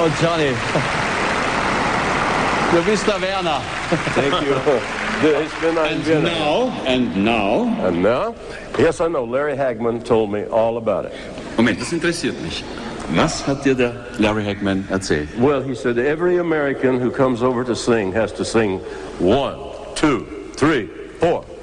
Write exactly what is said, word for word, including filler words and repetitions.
Oh, Johnny. Du bist der Werner. Thank you. Ich bin ein And Werner. now, and now. And now? Yes, I know. Larry Hagman told me all about it. Moment, das interessiert mich. Was hat dir der Larry Hagman erzählt? Well, he said every American who comes over to sing has to sing one, two, three, four.